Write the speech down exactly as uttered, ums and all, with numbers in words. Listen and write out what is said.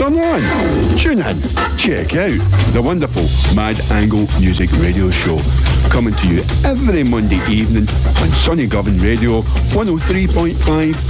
Turn on, tune in, check out the wonderful Mad Angle Music Radio Show, coming to you every Monday evening on Sunny Govan Radio one oh three point five